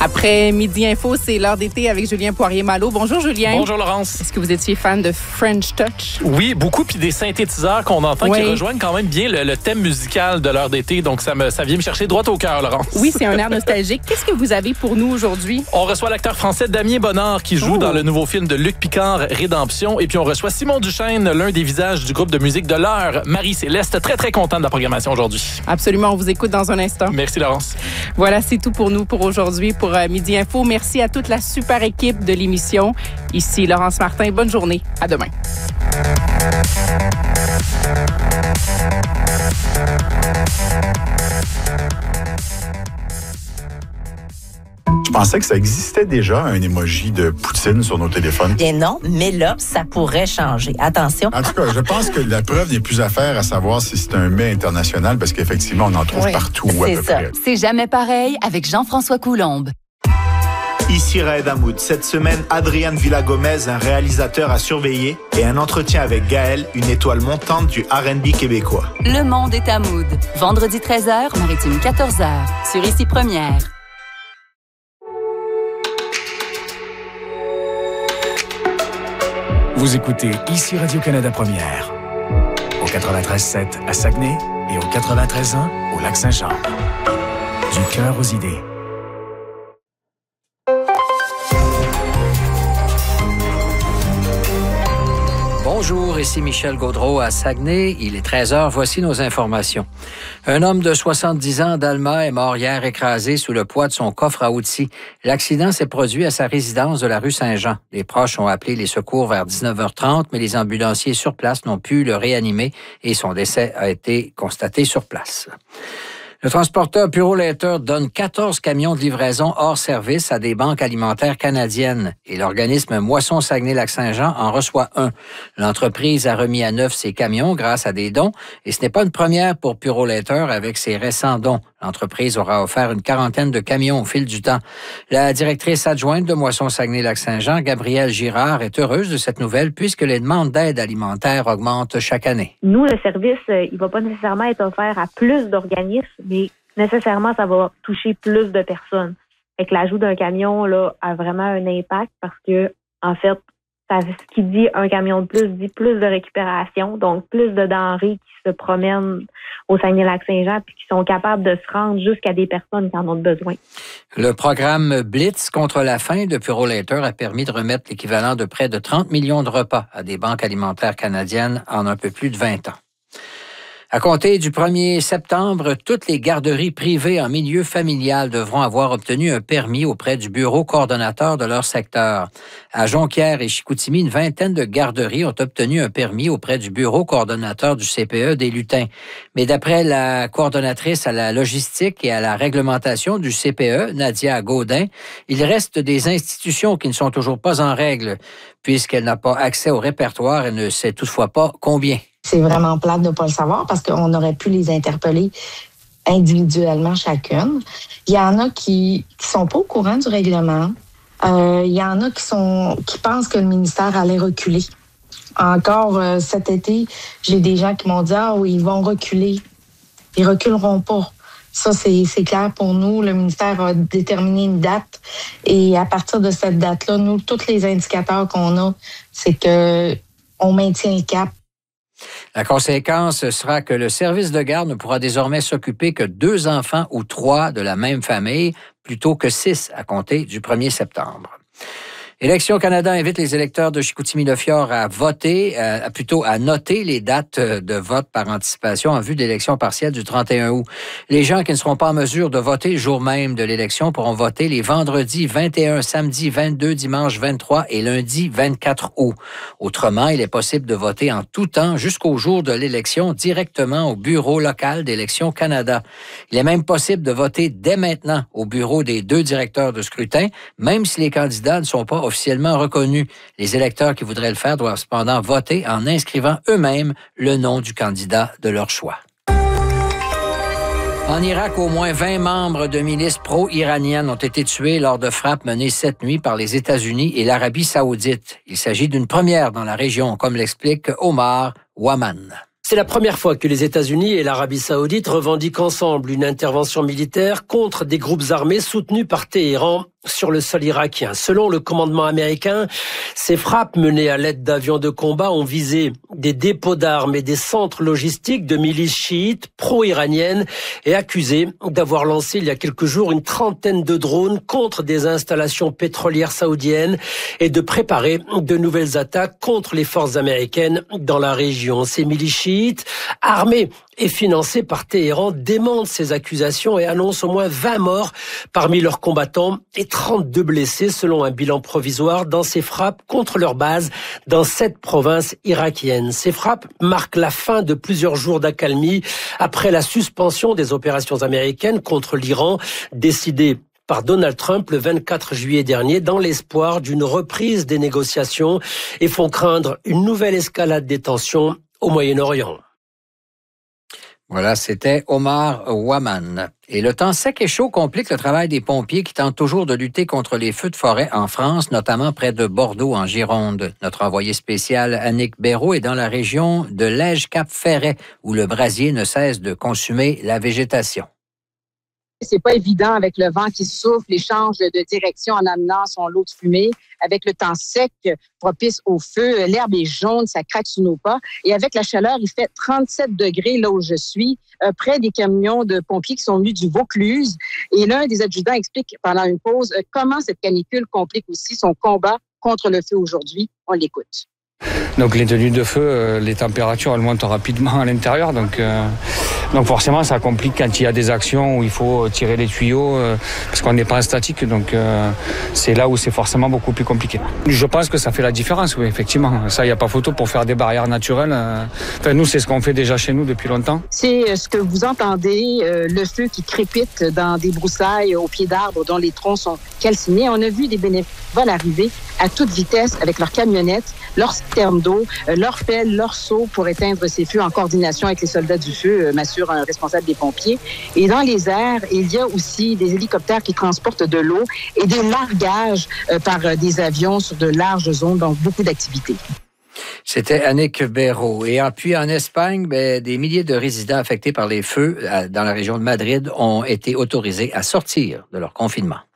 Après Midi Info, c'est l'heure d'été avec Julien Poirier-Malo. Bonjour Julien. Bonjour Laurence. Est-ce que vous étiez fan de French Touch? Oui, beaucoup, puis des synthétiseurs qu'on entend qui rejoignent quand même bien le thème musical de l'heure d'été. Donc ça vient me chercher droit au cœur, Laurence. Oui, c'est un air nostalgique. Qu'est-ce que vous avez pour nous aujourd'hui? On reçoit l'acteur français Damien Bonnard qui joue dans le nouveau film de Luc Picard, Rédemption. Et puis on reçoit Simon Duchesne, l'un des visages du groupe de musique de l'heure, Marie-Céleste. Très, très content de la programmation aujourd'hui. Absolument, on vous écoute dans un instant. Merci Laurence. Voilà, c'est tout pour nous pour aujourd'hui, pour Midi Info. Merci à toute la super équipe de l'émission. Ici Laurence Martin. Bonne journée. À demain. Je pensais que ça existait déjà, un emoji de Poutine sur nos téléphones. Bien non, mais là, ça pourrait changer. Attention. En tout cas, je pense que la preuve n'est plus à faire à savoir si c'est un mets international, parce qu'effectivement, on en trouve partout à peu près. C'est jamais pareil avec Jean-François Coulombe. Ici Raed Hamoud. Cette semaine, Adrian Villa-Gomez, un réalisateur à surveiller, et un entretien avec Gaël, une étoile montante du R&B québécois. Le monde est à Mood. Vendredi 13h, Maritime 14h. Sur Ici Première. Vous écoutez Ici Radio-Canada Première. Au 93.7 à Saguenay et au 93.1 au Lac-Saint-Jean. Du cœur aux idées. Bonjour, ici Michel Gaudreau à Saguenay. Il est 13h. Voici nos informations. Un homme de 70 ans d'Alma est mort hier écrasé sous le poids de son coffre à outils. L'accident s'est produit à sa résidence de la rue Saint-Jean. Les proches ont appelé les secours vers 19h30, mais les ambulanciers sur place n'ont pu le réanimer et son décès a été constaté sur place. Le transporteur Purolator donne 14 camions de livraison hors service à des banques alimentaires canadiennes et l'organisme Moisson Saguenay-Lac-Saint-Jean en reçoit un. L'entreprise a remis à neuf ses camions grâce à des dons et ce n'est pas une première pour Purolator avec ses récents dons. L'entreprise aura offert une quarantaine de camions au fil du temps. La directrice adjointe de Moisson Saguenay-Lac-Saint-Jean, Gabrielle Girard, est heureuse de cette nouvelle puisque les demandes d'aide alimentaire augmentent chaque année. Nous, le service, il ne va pas nécessairement être offert à plus d'organismes, mais nécessairement, ça va toucher plus de personnes. Fait que l'ajout d'un camion là, a vraiment un impact parce que, en fait, ce qui dit un camion de plus dit plus de récupération, donc plus de denrées qui se promènent au Saguenay-Lac-Saint-Jean puis qui sont capables de se rendre jusqu'à des personnes qui en ont besoin. Le programme Blitz contre la faim de Purolator a permis de remettre l'équivalent de près de 30 millions de repas à des banques alimentaires canadiennes en un peu plus de 20 ans. À compter du 1er septembre, toutes les garderies privées en milieu familial devront avoir obtenu un permis auprès du bureau coordonnateur de leur secteur. À Jonquière et Chicoutimi, une vingtaine de garderies ont obtenu un permis auprès du bureau coordonnateur du CPE des Lutins. Mais d'après la coordonnatrice à la logistique et à la réglementation du CPE, Nadia Gaudin, il reste des institutions qui ne sont toujours pas en règle, puisqu'elle n'a pas accès au répertoire et ne sait toutefois pas combien. C'est vraiment plate de ne pas le savoir parce qu'on aurait pu les interpeller individuellement chacune. Il y en a qui sont pas au courant du règlement. Il y en a qui pensent que le ministère allait reculer. Encore cet été, j'ai des gens qui m'ont dit « Ah oui, ils vont reculer. Ils reculeront pas. » Ça, c'est clair pour nous. Le ministère a déterminé une date et à partir de cette date-là, nous, tous les indicateurs qu'on a, c'est que on maintient le cap. La conséquence sera que le service de garde ne pourra désormais s'occuper que 2 enfants ou 3 de la même famille, plutôt que 6 à compter du 1er septembre. Élections Canada invite les électeurs de Chicoutimi-Le-Fjord à voter, à noter les dates de vote par anticipation en vue de l'élection partielle du 31 août. Les gens qui ne seront pas en mesure de voter le jour même de l'élection pourront voter les vendredis 21, samedi 22, dimanche 23 et lundi 24 août. Autrement, il est possible de voter en tout temps jusqu'au jour de l'élection directement au bureau local d'Élections Canada. Il est même possible de voter dès maintenant au bureau des 2 directeurs de scrutin, même si les candidats ne sont pas officiellement reconnus. Les électeurs qui voudraient le faire doivent cependant voter en inscrivant eux-mêmes le nom du candidat de leur choix. En Irak, au moins 20 membres de milices pro-iraniennes ont été tués lors de frappes menées cette nuit par les États-Unis et l'Arabie saoudite. Il s'agit d'une première dans la région, comme l'explique Omar Waman. C'est la première fois que les États-Unis et l'Arabie saoudite revendiquent ensemble une intervention militaire contre des groupes armés soutenus par Téhéran sur le sol irakien. Selon le commandement américain, ces frappes menées à l'aide d'avions de combat ont visé des dépôts d'armes et des centres logistiques de milices chiites pro-iraniennes et accusé d'avoir lancé il y a quelques jours une trentaine de drones contre des installations pétrolières saoudiennes et de préparer de nouvelles attaques contre les forces américaines dans la région. Ces milices chiites, armées et financées par Téhéran, démentent ces accusations et annoncent au moins 20 morts parmi leurs combattants et 32 blessés selon un bilan provisoire dans ces frappes contre leurs bases dans 7 provinces irakiennes. Ces frappes marquent la fin de plusieurs jours d'accalmie après la suspension des opérations américaines contre l'Iran décidée par Donald Trump le 24 juillet dernier dans l'espoir d'une reprise des négociations et font craindre une nouvelle escalade des tensions au Moyen-Orient. Voilà, c'était Omar Waman. Et le temps sec et chaud complique le travail des pompiers qui tentent toujours de lutter contre les feux de forêt en France, notamment près de Bordeaux, en Gironde. Notre envoyé spécial, Annick Béraud, est dans la région de Lège-Cap-Ferret, où le brasier ne cesse de consumer la végétation. C'est pas évident avec le vent qui souffle, les change de direction en amenant son lot de fumée. Avec le temps sec propice au feu, l'herbe est jaune, ça craque sous nos pas. Et avec la chaleur, il fait 37 degrés là où je suis, près des camions de pompiers qui sont venus du Vaucluse. Et l'un des adjudants explique pendant une pause comment cette canicule complique aussi son combat contre le feu aujourd'hui. On l'écoute. Donc les tenues de feu, les températures elles montent rapidement à l'intérieur, donc forcément ça complique quand il y a des actions où il faut tirer les tuyaux parce qu'on n'est pas en statique, donc c'est là où c'est forcément beaucoup plus compliqué. Je pense que ça fait la différence, oui, effectivement. Ça, il n'y a pas photo pour faire des barrières naturelles. Enfin, nous, c'est ce qu'on fait déjà chez nous depuis longtemps. C'est ce que vous entendez, le feu qui crépite dans des broussailles au pied d'arbres dont les troncs sont calcinés. On a vu des bénévoles arriver à toute vitesse avec leurs camionnettes, leurs citernes d'eau, leurs pelles, leurs seaux pour éteindre ces feux en coordination avec les soldats du feu, m'assure un responsable des pompiers. Et dans les airs, il y a aussi des hélicoptères qui transportent de l'eau et des largages par des avions sur de larges zones, donc beaucoup d'activités. C'était Annick Béraud. Et puis en Espagne, des milliers de résidents affectés par les feux dans la région de Madrid ont été autorisés à sortir de leur confinement.